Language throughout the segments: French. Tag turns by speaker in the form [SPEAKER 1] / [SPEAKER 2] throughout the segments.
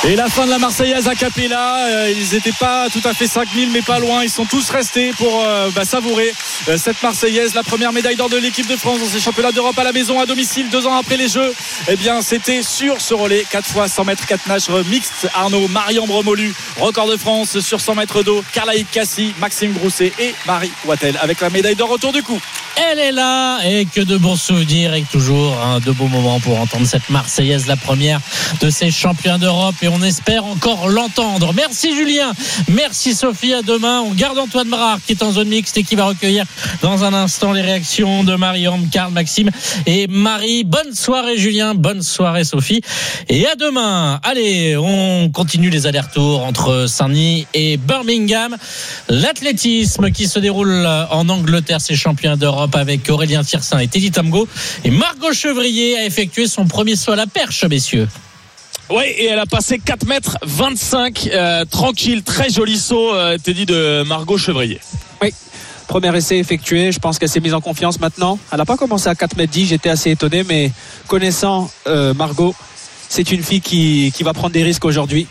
[SPEAKER 1] Et la fin de la Marseillaise a cappella, ils n'étaient pas tout à fait 5000 mais pas loin, ils sont tous restés pour savourer cette Marseillaise, la première médaille d'or de l'équipe de France dans ces championnats d'Europe à la maison, à domicile, 2 ans après les Jeux. Eh bien c'était sur ce relais, 4 fois 100 mètres 4 nages mixtes, Arnaud, Marie-Ambre Molu, record de France sur 100 mètres d'eau, Carlaïc Cassis, Maxime Grousset et Marie Wattel avec la médaille d'or autour du cou.
[SPEAKER 2] Elle est là, et que de bons souvenirs et toujours de beaux moments pour entendre cette Marseillaise, la première de ces champions d'Europe, et on espère encore l'entendre. Merci Julien, merci Sophie, à demain. On garde Antoine Brard qui est en zone mixte et qui va recueillir dans un instant les réactions de Marie-Ambre, Karl, Maxime et Marie. Bonne soirée Julien, bonne soirée Sophie, et à demain. Allez, on continue les allers-retours entre Saint-Denis et Birmingham. L'athlétisme qui se déroule en Angleterre, ces champions d'Europe, avec Aurélien Tiersin et Teddy Tamgo, et Margot Chevrier a effectué son premier saut à la perche, messieurs.
[SPEAKER 3] Oui, et elle a passé 4,25 m, tranquille, très joli saut, Teddy, de Margot Chevrier.
[SPEAKER 4] Oui, premier essai effectué, je pense qu'elle s'est mise en confiance maintenant. Elle n'a pas commencé à 4,10 m, j'étais assez étonné, mais connaissant Margot, c'est une fille qui va prendre des risques aujourd'hui,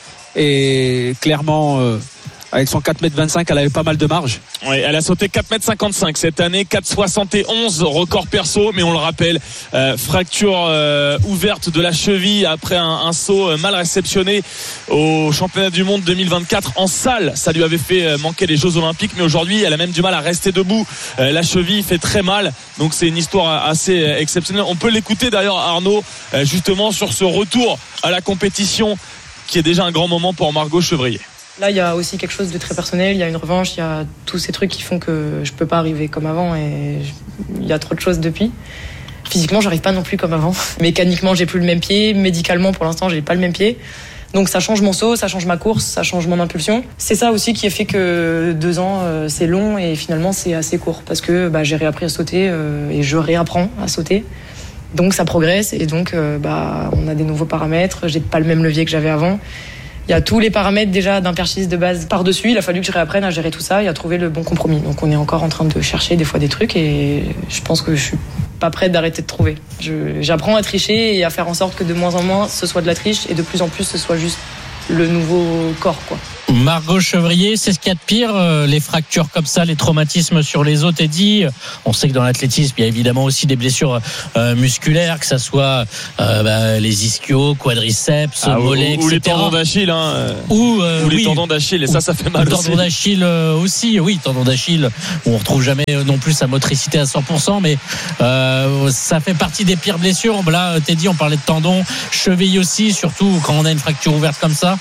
[SPEAKER 4] et clairement avec son 4,25 m, elle avait pas mal de marge.
[SPEAKER 3] Oui, elle a sauté 4,55 m cette année, 4,71 record perso, mais on le rappelle, fracture ouverte de la cheville après un saut mal réceptionné au championnat du monde 2024 en salle. Ça lui avait fait manquer les Jeux Olympiques, mais aujourd'hui elle a même du mal à rester debout. La cheville fait très mal, donc c'est une histoire assez exceptionnelle. On peut l'écouter d'ailleurs, Arnaud, justement sur ce retour à la compétition qui est déjà un grand moment pour Margot Chevrier.
[SPEAKER 5] Là, il y a aussi quelque chose de très personnel, il y a une revanche, il y a tous ces trucs qui font que je peux pas arriver comme avant, et il y a trop de choses depuis. Physiquement, j'arrive pas non plus comme avant. Mécaniquement, j'ai plus le même pied. Médicalement, pour l'instant, j'ai pas le même pied. Donc ça change mon saut, ça change ma course, ça change mon impulsion. C'est ça aussi qui a fait que 2 ans, c'est long, et finalement, c'est assez court. Parce que j'ai réappris à sauter, et je réapprends à sauter. Donc ça progresse, et donc on a des nouveaux paramètres. J'ai pas le même levier que j'avais avant. Il y a tous les paramètres déjà d'un perchiste de base par-dessus. Il a fallu que je réapprenne à gérer tout ça et à trouver le bon compromis. Donc on est encore en train de chercher des fois des trucs, et je pense que je suis pas prête d'arrêter de trouver. J'apprends à tricher et à faire en sorte que de moins en moins ce soit de la triche, et de plus en plus ce soit juste le nouveau corps, quoi.
[SPEAKER 2] Margot Chevrier, c'est ce qu'il y a de pire, les fractures comme ça, les traumatismes sur les os, Teddy. On sait que dans l'athlétisme, il y a évidemment aussi des blessures musculaires, que ça soit les ischios, quadriceps, mollets, etc.
[SPEAKER 3] Ou les tendons d'Achille, ou les tendons d'Achille, et ça fait mal aussi.
[SPEAKER 2] Tendons d'Achille aussi, oui, tendons d'Achille, où on retrouve jamais non plus sa motricité à 100%, mais ça fait partie des pires blessures. Là, Teddy, on parlait de tendons, cheville aussi, surtout quand on a une fracture ouverte comme ça.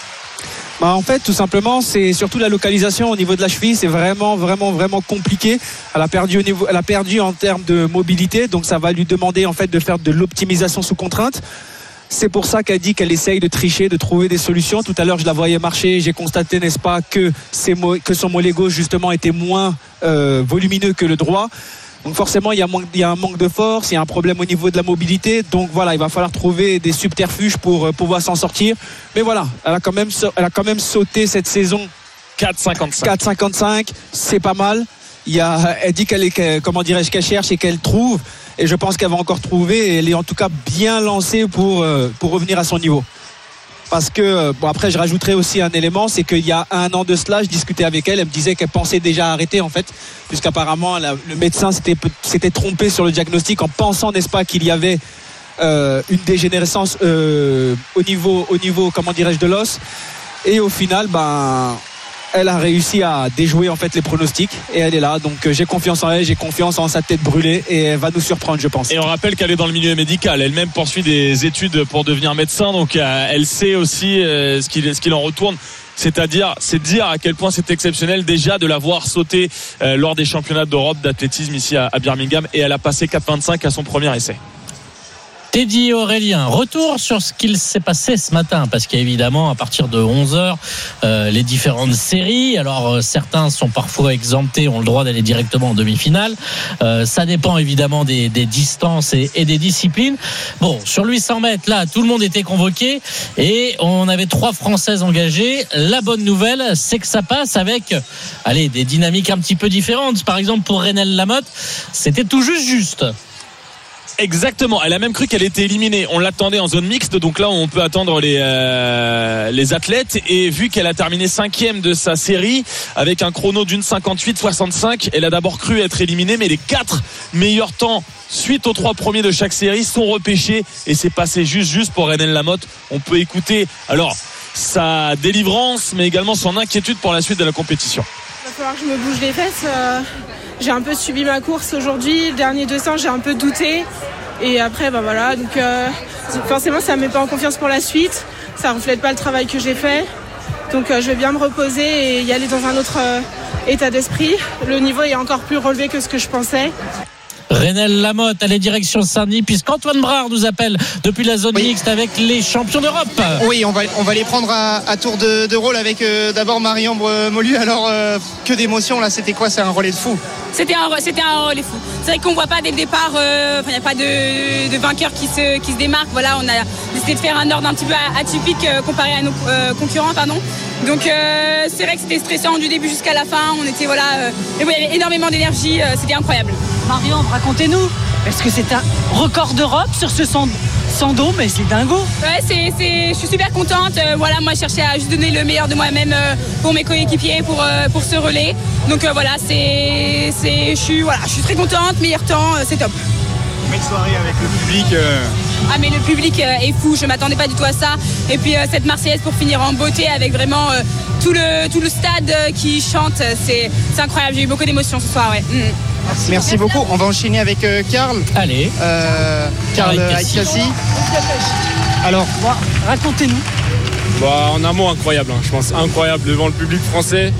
[SPEAKER 4] En fait, tout simplement, c'est surtout la localisation au niveau de la cheville. C'est vraiment compliqué. Elle a perdu en termes de mobilité, donc ça va lui demander en fait de faire de l'optimisation sous contrainte. C'est pour ça qu'elle dit qu'elle essaye de tricher, de trouver des solutions. Tout à l'heure, je la voyais marcher. J'ai constaté, n'est-ce pas, que son mollet gauche justement était moins volumineux que le droit. Donc forcément, il y a un manque de force, il y a un problème au niveau de la mobilité. Donc voilà, il va falloir trouver des subterfuges pour pouvoir s'en sortir. Mais voilà, elle a quand même sauté cette saison 4,55. C'est pas mal. Elle dit qu'elle cherche et qu'elle trouve. Et je pense qu'elle va encore trouver. Et elle est en tout cas bien lancée pour revenir à son niveau. Parce que, après, je rajouterai aussi un élément, c'est qu'il y a 1 an de cela, je discutais avec elle, elle me disait qu'elle pensait déjà arrêter, en fait, puisqu'apparemment, le médecin s'était trompé sur le diagnostic en pensant, n'est-ce pas, qu'il y avait une dégénérescence au niveau, de l'os. Et au final, elle a réussi à déjouer en fait les pronostics, et elle est là. Donc j'ai confiance en elle, j'ai confiance en sa tête brûlée, et elle va nous surprendre, je pense.
[SPEAKER 3] Et on rappelle qu'elle est dans le milieu médical, elle-même poursuit des études pour devenir médecin, donc elle sait aussi ce qu'il en retourne. C'est-à-dire, c'est dire à quel point c'est exceptionnel déjà de la voir sauter lors des championnats d'Europe d'athlétisme ici à Birmingham, et elle a passé 4,25 à son premier essai.
[SPEAKER 2] Teddy, Aurélien, retour sur ce qu'il s'est passé ce matin, parce qu'évidemment à partir de 11h les différentes séries, alors certains sont parfois exemptés, ont le droit d'aller directement en demi-finale, ça dépend évidemment des distances et des disciplines. Bon, sur 800 mètres là tout le monde était convoqué et on avait 3 Françaises engagées. La bonne nouvelle, c'est que ça passe avec des dynamiques un petit peu différentes. Par exemple pour Renelle Lamotte, c'était tout juste.
[SPEAKER 3] Exactement, elle a même cru qu'elle était éliminée. On l'attendait en zone mixte, donc là on peut attendre les athlètes. Et vu qu'elle a terminé 5e de sa série avec un chrono d'une 58,65, elle a d'abord cru être éliminée, mais les 4 meilleurs temps suite aux 3 premiers de chaque série sont repêchés et c'est passé juste pour Renelle Lamotte. On peut écouter alors sa délivrance, mais également son inquiétude pour la suite de la compétition.
[SPEAKER 6] Il va falloir que je me bouge les fesses. J'ai un peu subi ma course aujourd'hui. Le dernier 200, j'ai un peu douté. Et après, voilà. Donc, forcément, ça ne me met pas en confiance pour la suite. Ça ne reflète pas le travail que j'ai fait. Donc, je vais bien me reposer et y aller dans un autre état d'esprit. Le niveau est encore plus relevé que ce que je pensais.
[SPEAKER 2] Renelle Lamotte, allez direction Saint-Denis, puisqu'Antoine Brard nous appelle depuis la zone mixte avec les champions d'Europe.
[SPEAKER 7] Oui, on va les prendre à tour de rôle avec d'abord Marie-Ambre Molu. Alors, que d'émotion là, c'était quoi? C'est un relais de fou.
[SPEAKER 8] C'était un relais fou. C'est vrai qu'on voit pas dès le départ, il n'y a pas de vainqueur qui se démarque. Voilà, on a décidé de faire un ordre un petit peu atypique comparé à nos concurrents, pardon. Donc c'est vrai que c'était stressant du début jusqu'à la fin. On était mais bon, il y avait énormément d'énergie, c'était incroyable.
[SPEAKER 9] Marion, racontez-nous, parce que c'est un record d'Europe sur ce 100 dos, mais c'est dingo.
[SPEAKER 8] Ouais, je suis super contente. Voilà, moi je cherchais à juste donner le meilleur de moi-même pour mes coéquipiers, pour ce relais. Donc voilà, je suis très contente, meilleur temps, c'est top.
[SPEAKER 10] Belle soirée avec le public.
[SPEAKER 8] Ah mais le public est fou, je m'attendais pas du tout à ça. Et puis cette Marseillaise pour finir en beauté avec vraiment tout le stade qui chante, c'est incroyable. J'ai eu beaucoup d'émotions ce soir, ouais.
[SPEAKER 7] Merci beaucoup. On va enchaîner avec Karl.
[SPEAKER 2] Allez.
[SPEAKER 7] Karl Aikassi. Alors,
[SPEAKER 9] racontez-nous.
[SPEAKER 11] En un mot, incroyable. Je pense incroyable devant le public français.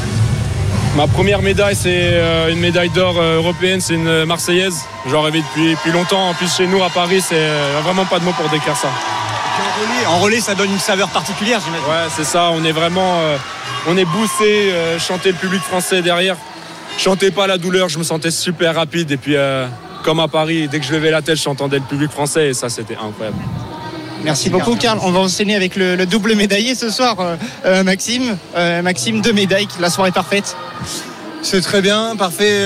[SPEAKER 11] Ma première médaille, c'est une médaille d'or européenne, c'est une Marseillaise. J'en rêvais depuis longtemps. En plus, chez nous, à Paris, c'est vraiment pas de mots pour décrire ça.
[SPEAKER 10] En relais, ça donne une saveur particulière, j'imagine.
[SPEAKER 11] Ouais, c'est ça. On est vraiment... on est boosté. Chanter le public français derrière. Chantais pas la douleur, je me sentais super rapide. Et puis, comme à Paris, dès que je levais la tête, j'entendais le public français. Et ça, c'était incroyable.
[SPEAKER 7] Merci beaucoup, Karl. On va enchaîner avec le double médaillé ce soir, Maxime. Maxime, 2 médailles. La soirée parfaite.
[SPEAKER 12] C'est très bien, parfait,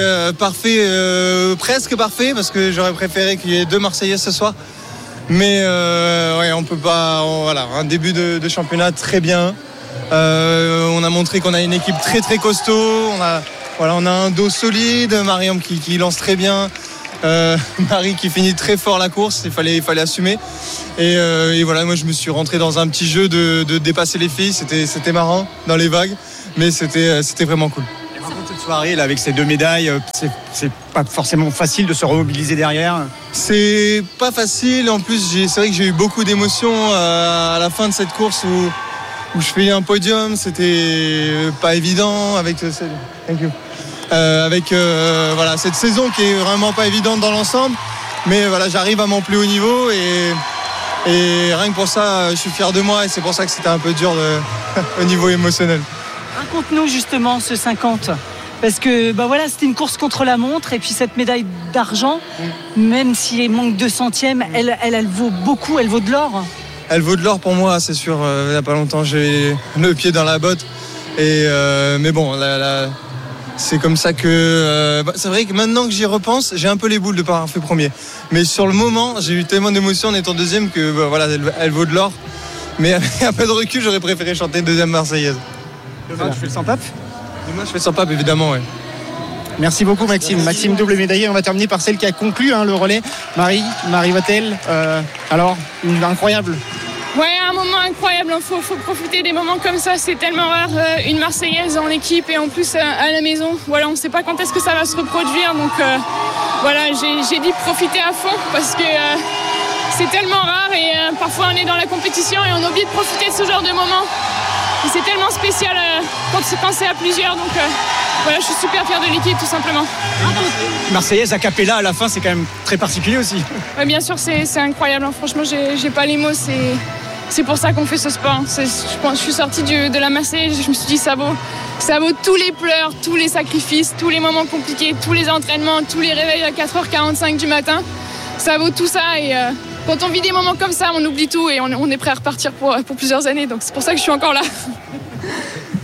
[SPEAKER 12] presque parfait, parce que j'aurais préféré qu'il y ait 2 Marseillaises ce soir. Mais on peut pas. Voilà, un début de championnat très bien. On a montré qu'on a une équipe très très costaud. On a un dos solide. Marie-Ambre qui lance très bien. Marie qui finit très fort la course. Il fallait assumer. Et voilà, moi je me suis rentré dans un petit jeu de dépasser les filles. C'était marrant dans les vagues, mais c'était vraiment cool.
[SPEAKER 10] Cette soirée là, avec ces 2 médailles, c'est pas forcément facile de se remobiliser derrière.
[SPEAKER 12] C'est pas facile. En plus, c'est vrai que j'ai eu beaucoup d'émotions à la fin de cette course où je fais un podium. C'était pas évident avec thank you. Voilà, cette saison qui est vraiment pas évidente dans l'ensemble. Mais voilà, j'arrive à mon plus haut niveau et rien que pour ça, je suis fier de moi et c'est pour ça que c'était un peu dur au niveau émotionnel.
[SPEAKER 9] Raconte-nous justement ce 50, parce que c'était une course contre la montre et puis cette médaille d'argent, même s'il manque 2 centièmes, elle vaut beaucoup, elle vaut de l'or.
[SPEAKER 12] Elle vaut de l'or pour moi, c'est sûr. Il n'y a pas longtemps, j'ai le pied dans la botte. Mais bon, c'est comme ça que... c'est vrai que maintenant que j'y repense, j'ai un peu les boules de ne pas avoir fait premier. Mais sur le moment, j'ai eu tellement d'émotions en étant deuxième que elle vaut de l'or. Mais avec un peu de recul, j'aurais préféré chanter deuxième Marseillaise.
[SPEAKER 10] Demain, tu fais le 100 pape ?
[SPEAKER 12] Demain, je fais le 100 pape, évidemment, oui.
[SPEAKER 7] Merci beaucoup, Maxime. Maxime, double médaillé. On va terminer par celle qui a conclu le relais. Marie Vatel. Alors, incroyable.
[SPEAKER 13] Ouais, un moment incroyable. Faut profiter des moments comme ça. C'est tellement rare, une Marseillaise en équipe et en plus à la maison. Voilà, on ne sait pas quand est-ce que ça va se reproduire. Donc voilà, j'ai dit profiter à fond parce que c'est tellement rare et parfois on est dans la compétition et on oublie de profiter de ce genre de moments. Et c'est tellement spécial quand c'est à plusieurs. Donc voilà, je suis super fière de l'équipe tout simplement.
[SPEAKER 10] Marseillaise a cappella à la fin, c'est quand même très particulier aussi.
[SPEAKER 13] Ouais, bien sûr, c'est incroyable. Franchement, j'ai pas les mots. C'est pour ça qu'on fait ce sport. Je suis sortie de la Marseillaise, je me suis dit ça vaut tous les pleurs, tous les sacrifices, tous les moments compliqués, tous les entraînements, tous les réveils à 4h45 du matin. Ça vaut tout ça et quand on vit des moments comme ça, on oublie tout et on est prêt à repartir pour plusieurs années. Donc c'est pour ça que je suis encore là.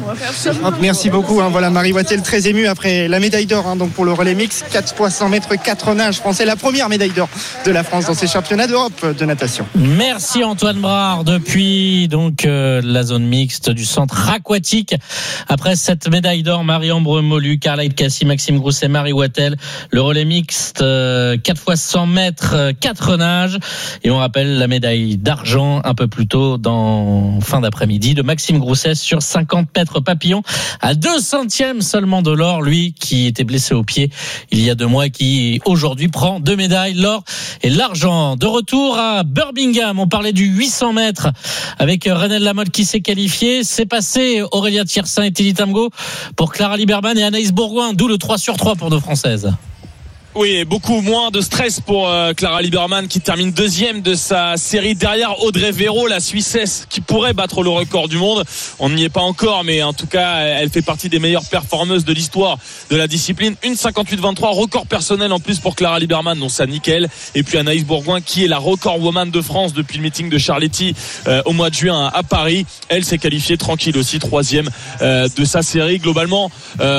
[SPEAKER 7] Merci beaucoup. Voilà, Marie Wattel très émue après la médaille d'or donc pour le relais mix 4 fois 100 mètres 4 nages français, la première médaille d'or de la France dans ces championnats d'Europe de natation.
[SPEAKER 2] Merci Antoine Brard depuis donc la zone mixte du centre aquatique. Après cette médaille d'or, Marie-Ambre Molu, Carla Cassi, Maxime Grousset, Marie Wattel, le relais mixte 4 fois 100 mètres 4 nages, et on rappelle la médaille d'argent un peu plus tôt dans fin d'après-midi de Maxime Grousset sur 50 mètres papillon à 2 centièmes seulement de l'or, lui qui était blessé au pied il y a 2 mois et qui aujourd'hui prend 2 médailles, l'or et l'argent. De retour à Birmingham, on parlait du 800 mètres avec Renelle Lamotte qui s'est qualifiée. C'est passé Aurélia Tiersin et Tilly Tamgo pour Clara Liberman et Anaïs Bourgoin, d'où le 3/3 pour nos Françaises.
[SPEAKER 3] Oui, et beaucoup moins de stress pour Clara Liberman qui termine deuxième de sa série derrière Audrey Véro, la Suissesse qui pourrait battre le record du monde. On n'y est pas encore, mais en tout cas elle fait partie des meilleures performeuses de l'histoire de la discipline. 1,58-23, record personnel en plus pour Clara Liberman, donc ça nickel. Et puis Anaïs Bourgoin qui est la record woman de France depuis le meeting de Charletti au mois de juin à Paris. Elle s'est qualifiée tranquille aussi, troisième de sa série. Globalement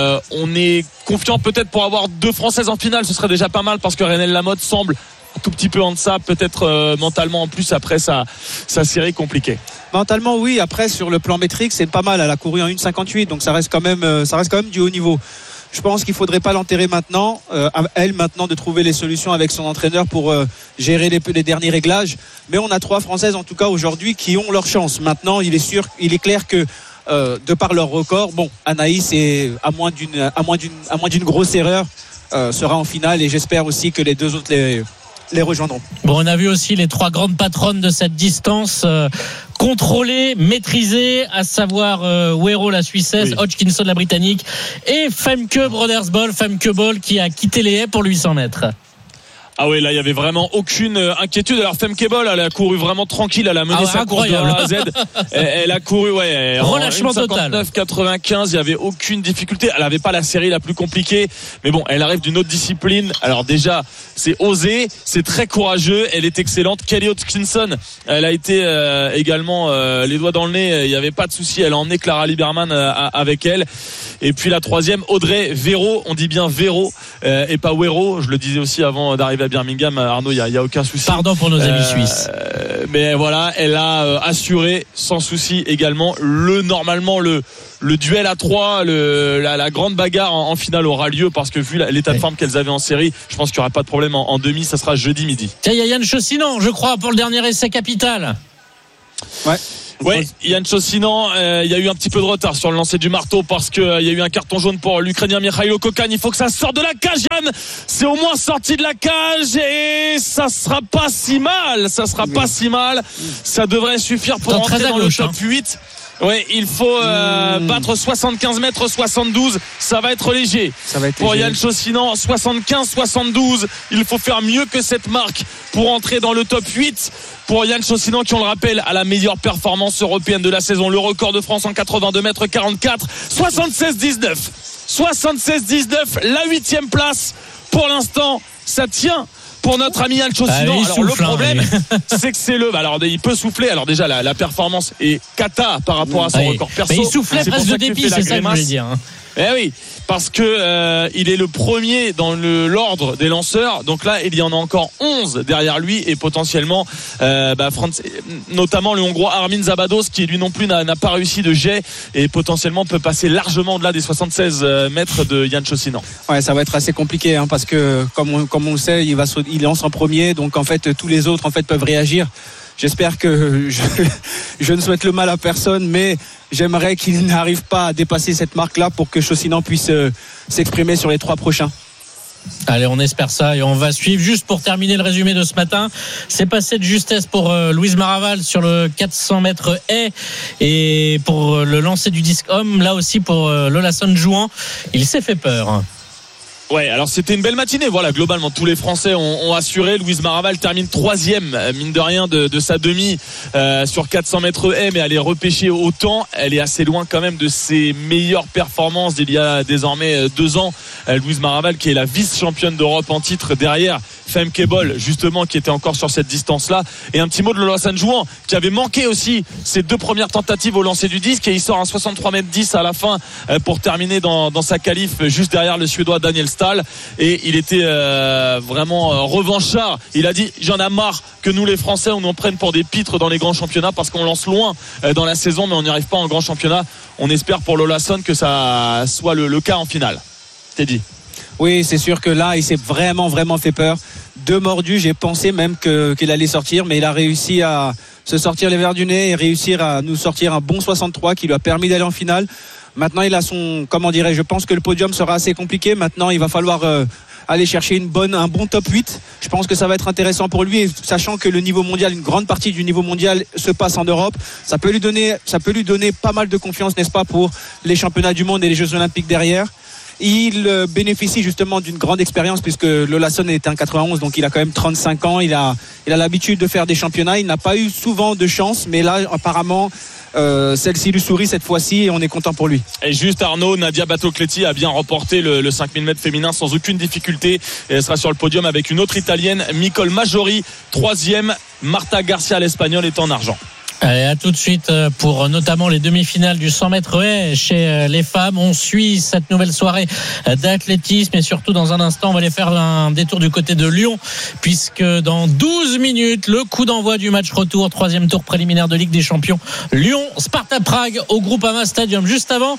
[SPEAKER 3] on est confiant peut-être pour avoir 2 Françaises en finale, ce serait déjà pas mal parce que Renelle Lamotte semble un tout petit peu en deçà, peut-être mentalement en plus après sa série compliquée.
[SPEAKER 4] Mentalement oui, après sur le plan métrique c'est pas mal, elle a couru en 1,58 donc ça reste quand même du haut niveau. Je pense qu'il faudrait pas l'enterrer maintenant, elle maintenant de trouver les solutions avec son entraîneur pour gérer les derniers réglages, mais on a 3 Françaises en tout cas aujourd'hui qui ont leur chance. Maintenant il est clair que de par leur record, Anaïs est à moins d'une grosse erreur sera en finale, et j'espère aussi que les 2 autres les rejoindront.
[SPEAKER 2] Bon, on a vu aussi les 3 grandes patronnes de cette distance contrôlée, maîtrisée, à savoir Wero la Suissesse, Hodgkinson la Britannique et Femke Broders-Bol qui a quitté les haies pour le 800 mètres.
[SPEAKER 3] Ah oui, là il y avait vraiment aucune inquiétude. Alors Femke Bol, elle a couru vraiment tranquille, elle a mené sa course de A à Z. Elle a couru
[SPEAKER 2] relâchement total.
[SPEAKER 3] 59-95, il y avait aucune difficulté. Elle avait pas la série la plus compliquée, mais bon, elle arrive d'une autre discipline. Alors déjà, c'est osé, c'est très courageux, elle est excellente. Kelly Hodgkinson, elle a été également les doigts dans le nez, il n'y avait pas de souci, elle a emmené Clara Liberman avec elle. Et puis la troisième, Audrey Véro, on dit bien Véro et pas Wero, je le disais aussi avant d'arriver à Birmingham, Arnaud, il y a aucun souci.
[SPEAKER 2] Pardon pour nos amis suisses.
[SPEAKER 3] Mais voilà, elle a assuré sans souci également normalement le duel à 3, la grande bagarre en finale aura lieu, parce que vu l'état de forme qu'elles avaient en série, je pense qu'il n'y aura pas de problème en demi, ça sera jeudi midi.
[SPEAKER 2] Tiens, il y a Yann Chaussinan, je crois, pour le dernier essai capital.
[SPEAKER 3] Ouais, Yann Chaussinan, il y a eu un petit peu de retard sur le lancer du marteau parce que il y a eu un carton jaune pour l'Ukrainien Mikhailo Kokan. Il faut que ça sorte de la cage, Yann. C'est au moins sorti de la cage et ça sera pas si mal. Ça devrait suffire pour entrer dans le top 8. Ouais, il faut battre 75 mètres 72, ça va être léger. Pour Yann Chaussinan, 75-72, il faut faire mieux que cette marque pour entrer dans le top 8. Pour Yann Chaussinan, qui on le rappelle a la meilleure performance européenne de la saison, le record de France en 82 mètres 44, 76-19, la 8e place pour l'instant, ça tient pour notre ami Yann Chaussinan. Alors le problème, c'est que c'est alors il peut souffler. Alors déjà la performance est cata par rapport à son record perso.
[SPEAKER 2] Mais il soufflait presque de dépit, c'est ça que je voulais dire.
[SPEAKER 3] Eh oui, parce que il est le premier dans l'ordre des lanceurs. Donc là, il y en a encore 11 derrière lui et potentiellement notamment le Hongrois Armin Zabados, qui lui non plus n'a pas réussi de jet et potentiellement peut passer largement au-delà des 76 mètres de Yann Chaussinan.
[SPEAKER 4] Ouais, ça va être assez compliqué parce que comme on le sait, il lance en premier, donc en fait tous les autres peuvent réagir. J'espère que je ne souhaite le mal à personne, mais j'aimerais qu'il n'arrive pas à dépasser cette marque-là pour que Chaussinan puisse s'exprimer sur les 3 prochains.
[SPEAKER 2] Allez, on espère ça et on va suivre. Juste pour terminer le résumé de ce matin, c'est passé de justesse pour Louise Maraval sur le 400 mètres haies, et pour le lancer du disque homme, là aussi pour Lola Sonjouan, il s'est fait peur.
[SPEAKER 3] Ouais, alors c'était une belle matinée. Voilà, globalement, tous les Français ont assuré. Louise Maraval termine 3e, mine de rien, de sa demi sur 400 mètres haies, mais elle est repêchée autant. Elle est assez loin quand même de ses meilleures performances d'il y a désormais 2 ans. Louise Maraval, qui est la vice-championne d'Europe en titre derrière Femke Bol, justement, qui était encore sur cette distance-là. Et un petit mot de Lola Sanjouan, qui avait manqué aussi ses 2 premières tentatives au lancer du disque, et il sort un 63 mètres 10 à la fin pour terminer dans sa qualif juste derrière le Suédois Daniel Stahl. Et il était vraiment revanchard. Il a dit: j'en ai marre que nous les Français on nous prenne pour des pitres dans les grands championnats, parce qu'on lance loin dans la saison, mais on n'y arrive pas en grand championnat. On espère pour Lola Son que ça soit le cas en finale. Teddy.
[SPEAKER 4] Oui, c'est sûr que là il s'est vraiment fait peur. 2 mordus, j'ai pensé même qu'il allait sortir, mais il a réussi à se sortir les verres du nez et réussir à nous sortir un bon 63 qui lui a permis d'aller en finale. Maintenant il a je pense que le podium sera assez compliqué. Maintenant il va falloir aller chercher un bon top 8. Je pense que ça va être intéressant pour lui, et sachant que le niveau mondial, une grande partie du niveau mondial se passe en Europe, ça peut lui donner pas mal de confiance, n'est-ce pas, pour les championnats du monde et les Jeux Olympiques derrière. Il bénéficie justement d'une grande expérience, puisque Lola Son était un 91, donc il a quand même 35 ans. Il a l'habitude de faire des championnats. Il n'a pas eu souvent de chance, mais là apparemment celle-ci lui sourit cette fois-ci, et on est content pour lui.
[SPEAKER 3] Et juste Arnaud, Nadia Battocletti a bien remporté le 5000 mètres féminin sans aucune difficulté, et elle sera sur le podium avec une autre italienne, Nicole Majori, 3e. Marta Garcia, l'espagnole, est en argent.
[SPEAKER 2] Allez, à tout de suite pour notamment les demi-finales du 100 mètres haies chez les femmes. On suit cette nouvelle soirée d'athlétisme, et surtout dans un instant on va aller faire un détour du côté de Lyon, puisque dans 12 minutes le coup d'envoi du match retour, 3e tour préliminaire de Ligue des Champions, Lyon-Sparta Prague au Groupama Stadium. Juste avant,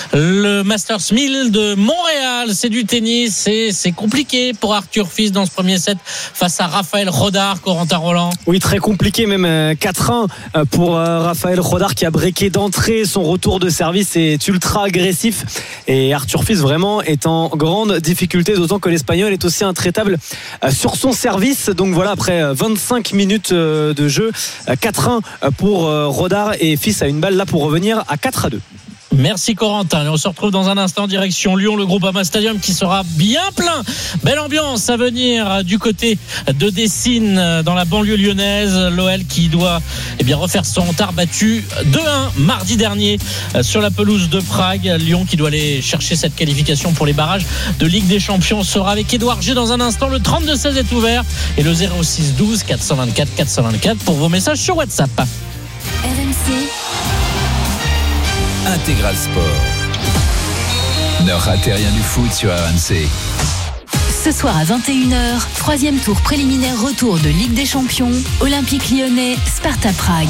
[SPEAKER 2] le Masters 1000 de Montréal, c'est du tennis, et c'est compliqué pour Arthur Fils dans ce premier set face à Raphaël Rodar. Corentin Roland.
[SPEAKER 14] Oui, très compliqué, même 4-1 pour Raphaël Rodar, qui a breaké d'entrée. Son retour de service est ultra agressif, et Arthur Fils vraiment est en grande difficulté, d'autant que l'Espagnol est aussi intraitable sur son service. Donc voilà, après 25 minutes de jeu, 4-1 pour Rodar, et Fils a une balle là pour revenir à 4-2.
[SPEAKER 2] Merci Corentin. Et on se retrouve dans un instant direction Lyon, le Groupama Stadium qui sera bien plein. Belle ambiance à venir du côté de Dessines, dans la banlieue lyonnaise. L'OL qui doit refaire son retard, battu 2-1 mardi dernier sur la pelouse de Prague. Lyon qui doit aller chercher cette qualification pour les barrages de Ligue des Champions. On sera avec Édouard G dans un instant. Le 32-16 est ouvert, et le 06 12 424 424 pour vos messages sur WhatsApp.
[SPEAKER 15] RMC
[SPEAKER 16] Intégral Sport. Ne ratez rien du foot sur RMC.
[SPEAKER 15] Ce soir à 21h, 3e tour préliminaire retour de Ligue des Champions, Olympique Lyonnais, Sparta Prague.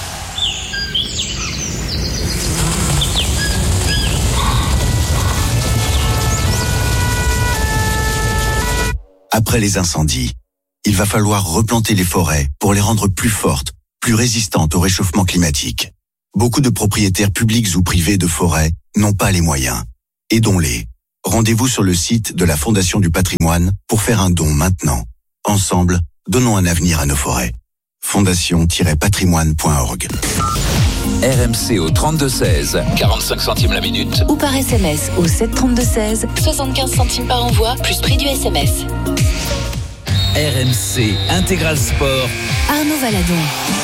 [SPEAKER 17] Après les incendies, il va falloir replanter les forêts pour les rendre plus fortes, plus résistantes au réchauffement climatique. Beaucoup de propriétaires publics ou privés de forêts n'ont pas les moyens. Aidons-les. Rendez-vous sur le site de la Fondation du Patrimoine pour faire un don maintenant. Ensemble, donnons un avenir à nos forêts. fondation-patrimoine.org.
[SPEAKER 16] RMC au 32-16, 45 centimes la minute.
[SPEAKER 15] Ou par SMS au 732-16, 75 centimes par envoi, plus prix du SMS.
[SPEAKER 16] RMC Intégral Sport.
[SPEAKER 15] Arnaud Valadon.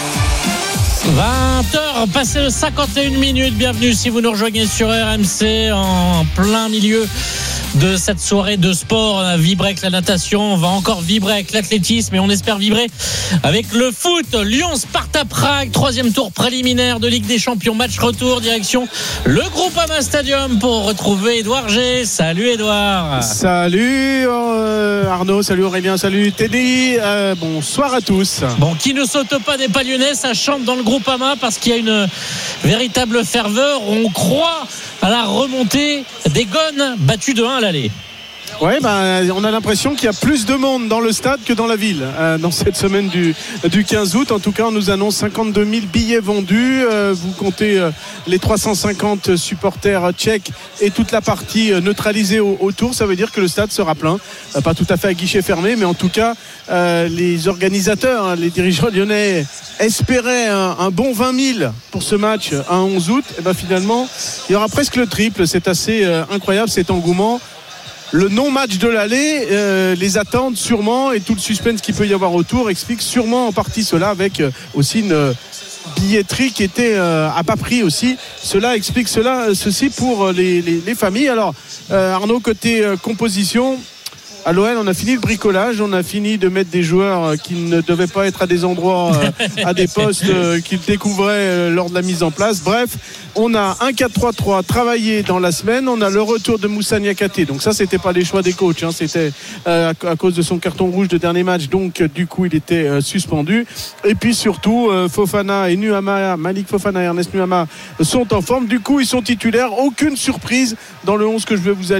[SPEAKER 2] 20h passé de 51 minutes. Bienvenue si vous nous rejoignez sur RMC en plein milieu de cette soirée de sport. On a vibré avec la natation, on va encore vibrer avec l'athlétisme, et on espère vibrer avec le foot. Lyon-Sparta Prague, 3e tour préliminaire de Ligue des Champions, match retour, direction le Groupama Stadium pour retrouver Édouard G. Salut Édouard.
[SPEAKER 18] Salut Arnaud, salut Aurélien, salut Teddy, bonsoir à tous.
[SPEAKER 2] Bon, qui ne saute pas des pas lyonnais, ça chante dans le Groupama parce qu'il y a une véritable ferveur. On croit à la remontée des Gones, battus de 1 à l'aller.
[SPEAKER 18] Ouais, on a l'impression qu'il y a plus de monde dans le stade que dans la ville dans cette semaine du 15 août. En tout cas, on nous annonce 52 000 billets vendus. Vous comptez les 350 supporters tchèques et toute la partie neutralisée autour. Ça veut dire que le stade sera plein. Pas tout à fait à guichet fermé, mais en tout cas, les organisateurs, les dirigeants lyonnais espéraient un bon 20 000 pour ce match à 11 août. Et finalement, il y aura presque le triple. C'est assez incroyable cet engouement. le non-match de l'aller les attendent sûrement, et tout le suspense qu'il peut y avoir autour explique sûrement en partie cela, avec aussi une billetterie qui était à bas prix aussi. Cela explique ceci pour les familles. Alors Arnaud, côté composition, à l'OL, on a fini le bricolage, on a fini de mettre des joueurs qui ne devaient pas être à des endroits, à des postes qu'ils découvraient lors de la mise en place. Bref, on a un 4-3-3 travaillé dans la semaine. On a le retour de Moussa Niakhaté. Donc ça, c'était pas les choix des coachs, hein. C'était à cause de son carton rouge de dernier match. Donc du coup, il était suspendu. Et puis surtout, Fofana et Nuama, Malik Fofana et Ernest Nuama sont en forme. Du coup, ils sont titulaires. Aucune surprise dans le 11 que je vais vous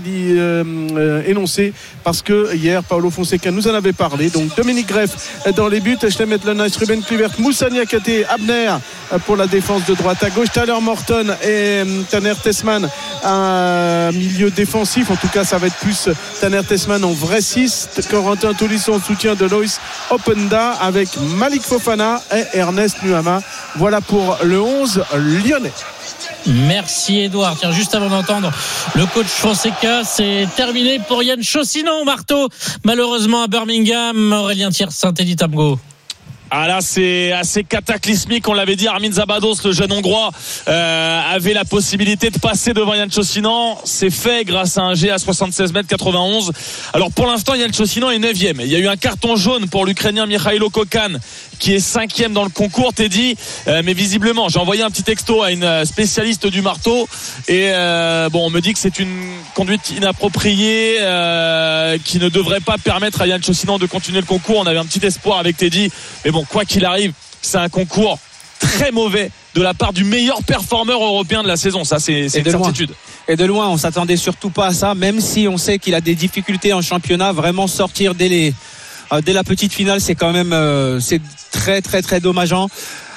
[SPEAKER 18] énoncer, parce que hier, Paulo Fonseca nous en avait parlé. Donc Dominique Greff dans les buts, Ashley Maitland-Nice, Ruben Kluivert, Moussa Niakhaté, Abner pour la défense de droite à gauche, Tyler Morton et Taner Tessman un milieu défensif. En tout cas, ça va être plus Taner Tessman en vrai 6, Corentin Tolisso en soutien de Loïs Openda, avec Malik Fofana et Ernest Nuama. Voilà pour le 11 lyonnais.
[SPEAKER 2] Merci Edouard. Tiens, juste avant d'entendre le coach Fonseca, c'est terminé pour Yann Chaussinon, marteau malheureusement à Birmingham. Aurélien Thiers, Saint-Élie Tamgo.
[SPEAKER 3] Ah là, c'est assez cataclysmique. On l'avait dit, Armin Zabados, le jeune Hongrois, avait la possibilité de passer devant Yann Chaussinon. C'est fait grâce à un jet à 76 mètres 91. Alors pour l'instant, Yann Chaussinon est 9e. Il y a eu un carton jaune pour l'Ukrainien Mikhailo Kokan, qui est 5e dans le concours, Teddy. Mais visiblement, j'ai envoyé un petit texto à une spécialiste du marteau, et on me dit que c'est une conduite inappropriée qui ne devrait pas permettre à Yann Chaussinon de continuer le concours. On avait un petit espoir avec Teddy, mais bon, quoi qu'il arrive, c'est un concours très mauvais de la part du meilleur performeur européen de la saison. Ça, c'est une certitude.
[SPEAKER 4] Et de loin, on s'attendait surtout pas à ça, même si on sait qu'il a des difficultés en championnat. Vraiment sortir dès la petite finale, c'est quand même c'est très très très dommageant.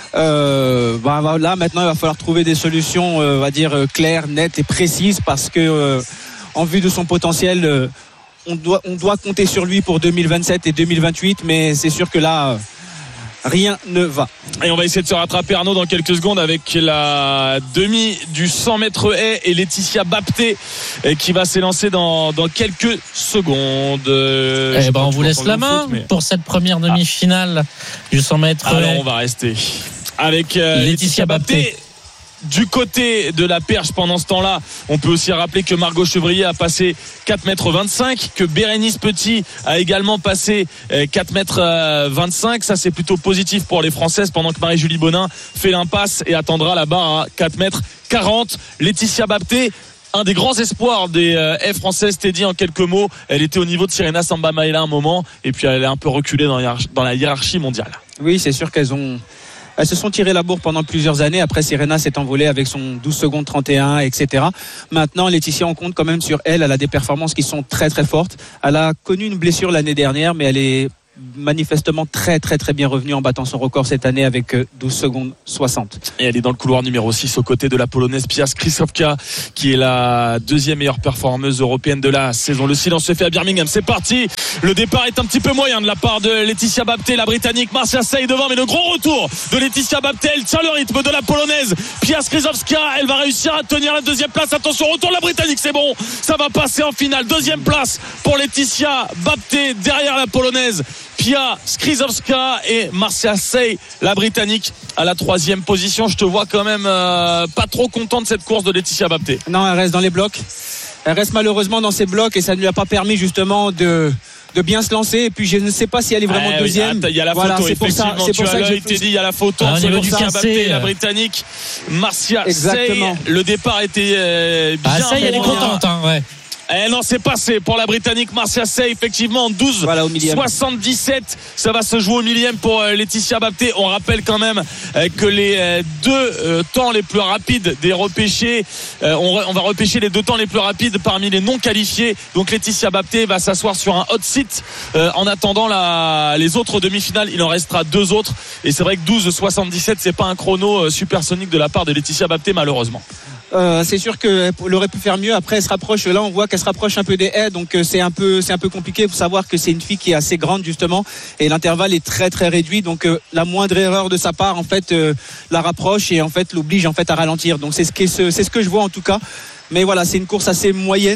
[SPEAKER 4] Là maintenant, il va falloir trouver des solutions, on va dire claires, nettes et précises, parce que en vue de son potentiel, on doit compter sur lui pour 2027 et 2028, mais c'est sûr que là, rien ne va.
[SPEAKER 3] Et on va essayer de se rattraper, Arnaud, dans quelques secondes avec la demi du 100 mètres haies et Laetitia Bapté qui va s'élancer dans quelques secondes.
[SPEAKER 2] On vous laisse la main pour cette première demi-finale du 100 mètres haies.
[SPEAKER 3] Alors on va rester avec Laetitia Bapté. Du côté de la perche, pendant ce temps-là, on peut aussi rappeler que Margot Chevrier a passé 4,25 m, que Bérénice Petit a également passé 4,25 m. Ça, c'est plutôt positif pour les Françaises, pendant que Marie-Julie Bonin fait l'impasse et attendra la barre à 4,40 m. Laetitia Bapté, un des grands espoirs des F françaises, Teddy, en quelques mots. Elle était au niveau de Sirena Sambamaela un moment, et puis elle est un peu reculée dans la hiérarchie mondiale.
[SPEAKER 4] Oui, c'est sûr qu'elles se sont tirées la bourre pendant plusieurs années. Après, Sirena s'est envolée avec son 12 secondes 31, etc. Maintenant, Laetitia, on compte quand même sur elle. Elle a des performances qui sont très très fortes. Elle a connu une blessure l'année dernière, mais elle est manifestement très très très bien revenue en battant son record cette année avec 12 secondes 60.
[SPEAKER 3] Et elle est dans le couloir numéro 6 aux côtés de la Polonaise Pia Skrzydłowska, qui est la deuxième meilleure performeuse européenne de la saison. Le silence se fait à Birmingham, c'est parti. Le départ est un petit peu moyen de la part de Laetitia Bapté, la Britannique. Marcia Say devant, mais le gros retour de Laetitia Bapté, elle tient le rythme de la Polonaise Pia Skrzydłowska. Elle va réussir à tenir la deuxième place. Attention, retour de la Britannique, c'est bon, ça va passer en finale. Deuxième place pour Laetitia Bapté, derrière la Polonaise Pia Skrzydłowska, et Marcia Say, la Britannique, à la troisième position. Je te vois quand même pas trop content de cette course de Laetitia Bapté.
[SPEAKER 4] Non, elle reste dans les blocs. Elle reste malheureusement dans ses blocs, et ça ne lui a pas permis justement de bien se lancer. Et puis je ne sais pas si elle est vraiment deuxième.
[SPEAKER 3] Il y a la photo, c'est effectivement. Tu as l'œil, Teddy, il y a la photo entre Laetitia Bapté, la Britannique, Marcia Say. Le départ était bien.
[SPEAKER 2] Say, elle est contente, hein, ouais.
[SPEAKER 3] Non, c'est passé pour la Britannique Marcia Say, effectivement, en 12,77. Ça va se jouer au millième pour Laetitia Bapté. On rappelle quand même que les deux temps les plus rapides des repêchés, on va repêcher les deux temps les plus rapides parmi les non qualifiés. Donc Laetitia Bapté va s'asseoir sur un hot seat en attendant les autres demi-finales. Il en restera deux autres, et c'est vrai que 12,77, c'est pas un chrono supersonique de la part de Laetitia Bapté, malheureusement.
[SPEAKER 4] C'est sûr qu'elle aurait pu faire mieux. Après, elle se rapproche. Là, on voit qu'elle se rapproche un peu des haies, donc c'est un peu compliqué. Il faut savoir que c'est une fille qui est assez grande, justement, et l'intervalle est très très réduit. Donc la moindre erreur de sa part, en fait, la rapproche et en fait l'oblige en fait à ralentir. Donc c'est ce que je vois en tout cas. Mais voilà, c'est une course assez moyenne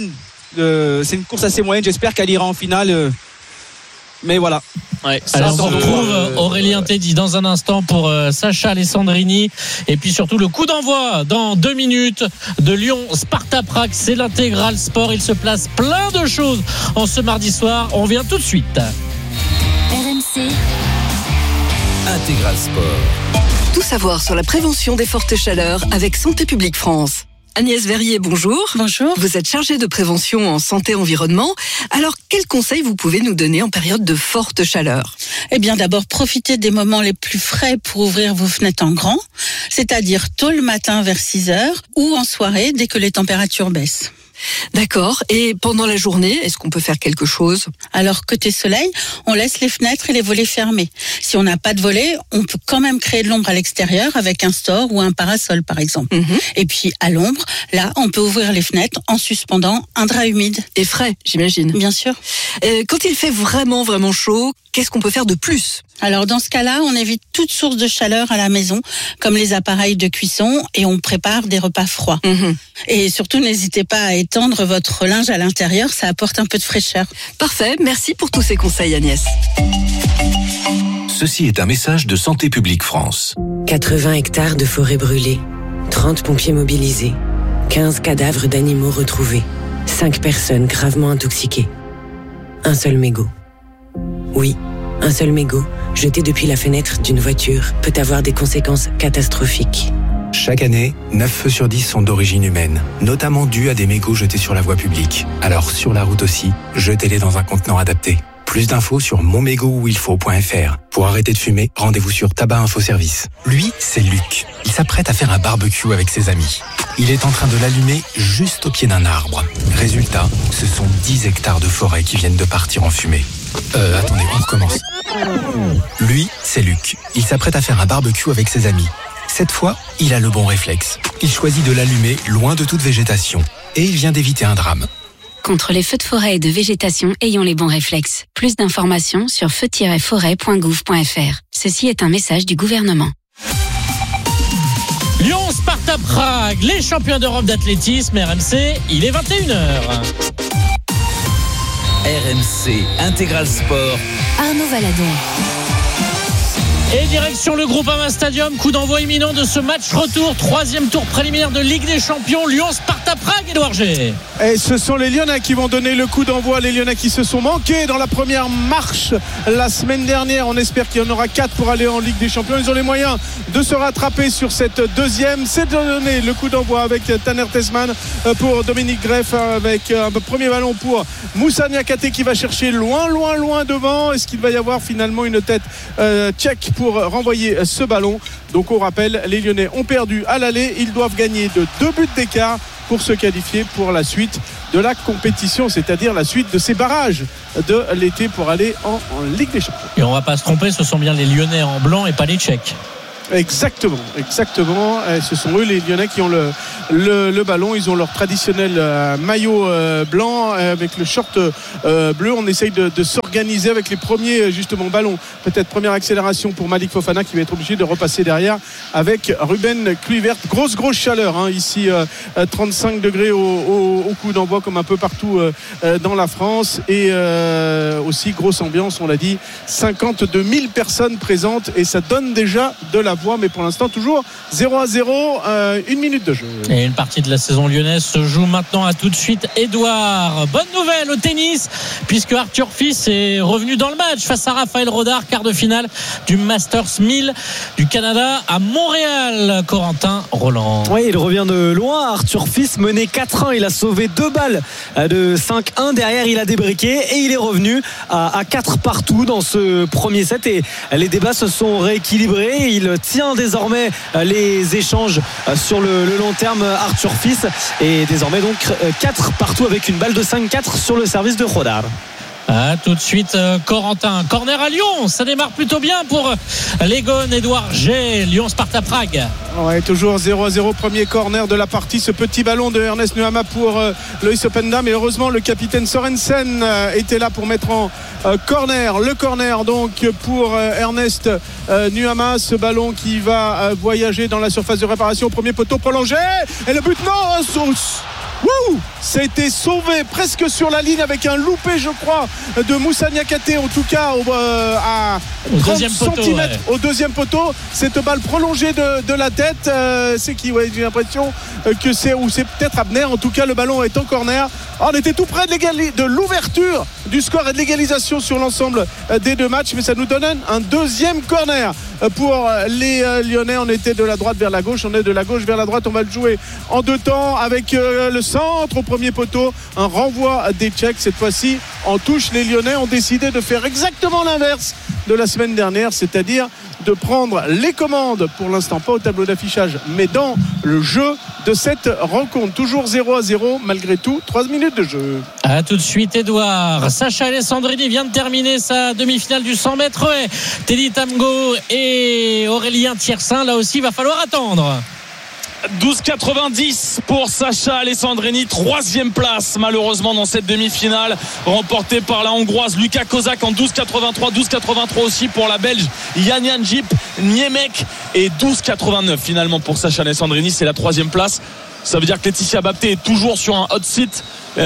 [SPEAKER 4] C'est une course assez moyenne. J'espère qu'elle ira en finale. Mais voilà.
[SPEAKER 3] Ouais,
[SPEAKER 2] alors on retrouve Aurélien Teddy dans un instant pour Sacha Alessandrini et puis surtout le coup d'envoi dans 2 minutes de Lyon Sparta Prague. C'est l'intégral sport. Il se place plein de choses en ce mardi soir. On vient tout de suite.
[SPEAKER 15] RMC
[SPEAKER 16] Intégral Sport.
[SPEAKER 19] Tout savoir sur la prévention des fortes chaleurs avec Santé publique France. Agnès Verrier, bonjour.
[SPEAKER 20] Bonjour.
[SPEAKER 19] Vous êtes chargée de prévention en santé-environnement. Alors, quels conseils vous pouvez nous donner en période de forte chaleur ?
[SPEAKER 20] Eh bien, d'abord, profitez des moments les plus frais pour ouvrir vos fenêtres en grand, c'est-à-dire tôt le matin vers 6h ou en soirée dès que les températures baissent.
[SPEAKER 19] D'accord. Et pendant la journée, est-ce qu'on peut faire quelque chose ?
[SPEAKER 20] Alors, côté soleil, on laisse les fenêtres et les volets fermés. Si on n'a pas de volets, on peut quand même créer de l'ombre à l'extérieur avec un store ou un parasol, par exemple. Et puis, à l'ombre, là, on peut ouvrir les fenêtres en suspendant un drap humide.
[SPEAKER 19] Et frais, j'imagine.
[SPEAKER 20] Bien sûr.
[SPEAKER 19] Quand il fait vraiment, vraiment chaud, qu'est-ce qu'on peut faire de plus ?
[SPEAKER 20] Alors, dans ce cas-là, on évite toute source de chaleur à la maison, comme les appareils de cuisson, et on prépare des repas froids. Et surtout, n'hésitez pas à étendre votre linge à l'intérieur, ça apporte un peu de fraîcheur.
[SPEAKER 19] Parfait, merci pour tous ces conseils, Agnès.
[SPEAKER 21] Ceci est un message de Santé publique France.
[SPEAKER 22] 80 hectares de forêt brûlée, 30 pompiers mobilisés, 15 cadavres d'animaux retrouvés, 5 personnes gravement intoxiquées. Un seul mégot. Oui, un seul mégot, jeté depuis la fenêtre d'une voiture, peut avoir des conséquences catastrophiques.
[SPEAKER 23] Chaque année, 9 feux sur 10 sont d'origine humaine, notamment dus à des mégots jetés sur la voie publique. Alors sur la route aussi, jetez-les dans un contenant adapté. Plus d'infos sur monmégotuilfaut.fr. Pour arrêter de fumer, rendez-vous sur Tabac Info Service. Lui, c'est Luc. Il s'apprête à faire un barbecue avec ses amis. Il est en train de l'allumer juste au pied d'un arbre. Résultat, ce sont 10 hectares de forêt qui viennent de partir en fumée. Attendez, on recommence. Lui, c'est Luc. Il s'apprête à faire un barbecue avec ses amis. Cette fois, il a le bon réflexe. Il choisit de l'allumer loin de toute végétation. Et il vient d'éviter un drame.
[SPEAKER 24] Contre les feux de forêt et de végétation, ayons les bons réflexes. Plus d'informations sur feu-forêt.gouv.fr. Ceci est un message du gouvernement.
[SPEAKER 2] Lyon Sparta Prague, les champions d'Europe d'athlétisme, RMC, il est 21h.
[SPEAKER 16] RMC Intégral Sport.
[SPEAKER 15] Arnaud Valadon.
[SPEAKER 2] Et direction le Groupama Stadium, coup d'envoi imminent de ce match retour, 3e tour préliminaire de Ligue des Champions, Lyon Sparta Prague, Édouard G.
[SPEAKER 18] Et ce sont les Lyonnais qui vont donner le coup d'envoi, les Lyonnais qui se sont manqués dans la première marche la semaine dernière. On espère qu'il y en aura 4 pour aller en Ligue des Champions. Ils ont les moyens de se rattraper sur cette deuxième. C'est de donner le coup d'envoi avec Tanner Tessman pour Dominique Greff, avec un premier ballon pour Moussa Niakhaté qui va chercher loin devant. Est-ce qu'il va y avoir finalement une tête tchèque pour renvoyer ce ballon? Donc on rappelle, les Lyonnais ont perdu à l'aller, ils doivent gagner de 2 buts d'écart pour se qualifier pour la suite de la compétition, c'est-à-dire la suite de ces barrages de l'été pour aller en Ligue des Champions.
[SPEAKER 2] Et on va pas se tromper, ce sont bien les Lyonnais en blanc et pas les Tchèques.
[SPEAKER 18] Exactement. Et ce sont eux les Lyonnais qui ont le ballon. Ils ont leur traditionnel maillot blanc avec le short bleu. On essaye de s'organiser avec les premiers justement ballons. Peut-être première accélération pour Malik Fofana qui va être obligé de repasser derrière avec Ruben Kluivert. Grosse chaleur ici, 35 degrés au coup d'envoi comme un peu partout dans la France. Et aussi grosse ambiance, on l'a dit, 52 000 personnes présentes et ça donne déjà de la voix, mais pour l'instant toujours 0-0, 1 minute de jeu.
[SPEAKER 2] Et une partie de la saison lyonnaise se joue maintenant. À tout de suite, Édouard. Bonne nouvelle au tennis, puisque Arthur Fils est revenu dans le match face à Raphaël Rodar, quart de finale du Masters 1000 du Canada à Montréal. Corentin Roland.
[SPEAKER 14] Oui, il revient de loin. Arthur Fils mené 4-1, il a sauvé 2 balles de 5-1. Derrière, il a débriqué et il est revenu à 4 partout dans ce premier set, et les débats se sont rééquilibrés. Il tient désormais les échanges sur le long terme, Arthur Fils, et désormais donc 4 partout avec une balle de 5-4 sur le service de Rodar.
[SPEAKER 2] Tout de suite, Corentin. Corner à Lyon, ça démarre plutôt bien pour l'Egon Édouard G. Lyon Sparta Prague.
[SPEAKER 18] Ouais, toujours 0-0, premier corner de la partie. Ce petit ballon de Ernest Nuama pour Loïs Openda, mais heureusement le capitaine Sorensen était là pour mettre en corner. Le corner donc pour Ernest Nuama, ce ballon qui va voyager dans la surface de réparation. Premier poteau prolongé et le but, non, Wouh, c'était sauvé presque sur la ligne avec un loupé, je crois, de Moussa Niakhaté, en tout cas à 30 cm au deuxième poteau. Cette balle prolongée de la tête, c'est qui? Ouais, j'ai l'impression que c'est peut-être Abner. En tout cas, le ballon est en corner. On était tout près de l'ouverture du score et de l'égalisation sur l'ensemble des deux matchs, mais ça nous donne un deuxième corner pour les Lyonnais. On était de la droite vers la gauche, on est de la gauche vers la droite. On va le jouer en deux temps avec le centre au premier poteau, un renvoi des Tchèques. Cette fois-ci en touche. Les Lyonnais ont décidé de faire exactement l'inverse de la semaine dernière, c'est-à-dire de prendre les commandes, pour l'instant pas au tableau d'affichage, mais dans le jeu de cette rencontre. Toujours 0-0 malgré tout, 3 minutes de jeu.
[SPEAKER 2] A tout de suite Edouard. Sacha Alessandrini vient de terminer sa demi-finale du 100 mètres. Teddy Tamgo et Aurélien Thiersin, là aussi il va falloir attendre.
[SPEAKER 3] 12,90 pour Sacha Alessandrini, 3e place malheureusement dans cette demi-finale, remportée par la Hongroise Luka Kozak en 12,83 aussi pour la Belge Yann Jip Niemek, et 12,89 finalement pour Sacha Alessandrini. C'est la 3e place. Ça veut dire que Laetitia Bapté est toujours sur un hot seat.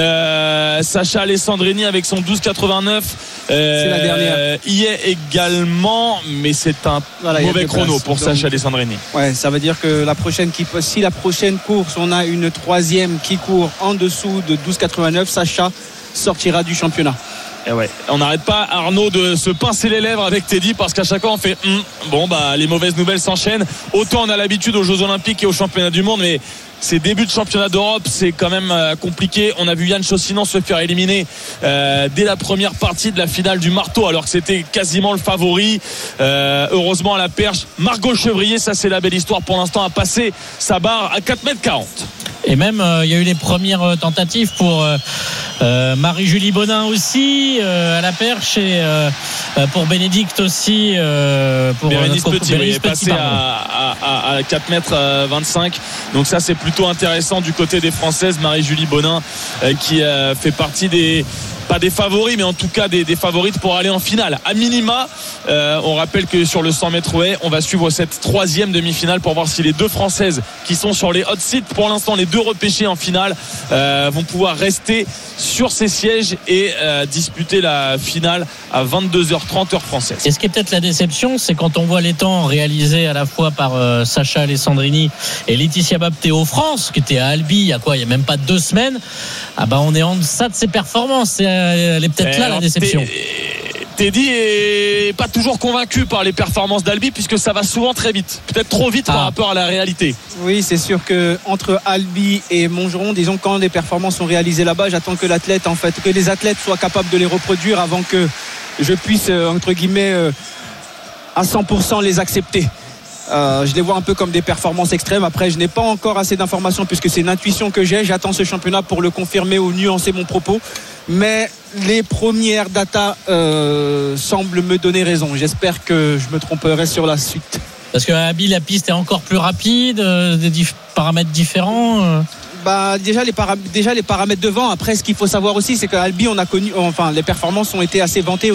[SPEAKER 3] Sacha Alessandrini avec son 12,89
[SPEAKER 4] c'est la dernière.
[SPEAKER 3] y est également, mais c'est un mauvais chrono pour Sacha Alessandrini.
[SPEAKER 4] Ouais, ça veut dire que si la prochaine course on a une 3e qui court en dessous de 12,89, Sacha sortira du championnat.
[SPEAKER 3] Et ouais, on n'arrête pas, Arnaud, de se pincer les lèvres avec Teddy, parce qu'à chaque fois on fait bon bah les mauvaises nouvelles s'enchaînent. Autant on a l'habitude aux Jeux Olympiques et aux Championnats du Monde, mais ces débuts de championnat d'Europe, c'est quand même compliqué. On a vu Yann Chaussinan se faire éliminer dès la première partie de la finale du marteau, alors que c'était quasiment le favori. Heureusement à la perche, Margot Chevrier, ça c'est la belle histoire pour l'instant, a passé sa barre à 4,40 m.
[SPEAKER 2] Et même il y a eu les premières tentatives pour Marie-Julie Bonin aussi à la perche, et pour Bénédicte aussi, pour
[SPEAKER 3] Bérénice Petit,
[SPEAKER 2] Bérénice
[SPEAKER 3] est passé à 4,25 m. Donc ça c'est plutôt intéressant du côté des Françaises. Marie-Julie Bonin qui fait partie pas des favoris, mais en tout cas des favorites pour aller en finale. À minima, on rappelle que sur le 100 mètres haies, on va suivre cette 3e demi-finale pour voir si les deux Françaises qui sont sur les hot seats, pour l'instant les deux repêchées en finale, vont pouvoir rester sur ces sièges et disputer la finale à 22h30 heure française.
[SPEAKER 2] Et ce qui est peut-être la déception, c'est quand on voit les temps réalisés à la fois par Sacha Alessandrini et Laetitia Bapté aux France, qui était à Albi il y a même pas 2 semaines. On est en deçà de ses performances. Elle est peut-être là la déception.
[SPEAKER 3] Teddy est pas toujours convaincu par les performances d'Albi, puisque ça va souvent très vite, peut-être trop vite par rapport à la réalité.
[SPEAKER 4] Oui, c'est sûr que entre Albi et Montgeron, disons, quand les performances sont réalisées là-bas, j'attends que les athlètes soient capables de les reproduire avant que je puisse entre guillemets à 100% les accepter. Je les vois un peu comme des performances extrêmes. Après, je n'ai pas encore assez d'informations puisque c'est une intuition que j'ai. J'attends ce championnat pour le confirmer ou nuancer mon propos. Mais les premières datas semblent me donner raison. J'espère que je me tromperai sur la suite.
[SPEAKER 2] Parce qu'à Albi, la piste est encore plus rapide, des paramètres différents.
[SPEAKER 4] Déjà les paramètres devant. Après, ce qu'il faut savoir aussi, c'est qu'à Albi, on a connu, les performances ont été assez vantées